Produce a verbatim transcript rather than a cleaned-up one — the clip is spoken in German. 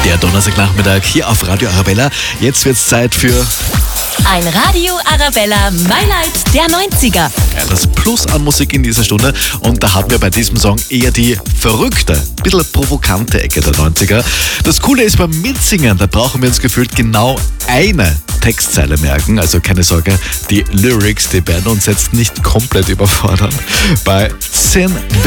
Der Donnerstagnachmittag hier auf Radio Arabella. Jetzt wird's Zeit für ein Radio Arabella My-Light der neunziger. Ja, das Plus an Musik in dieser Stunde. Und da haben wir bei diesem Song eher die verrückte, bisschen provokante Ecke der neunziger. Das Coole ist beim Mitsingen, da brauchen wir uns gefühlt genau eine Textzeile merken. Also keine Sorge, die Lyrics, die werden uns jetzt nicht komplett überfordern. Bei Sin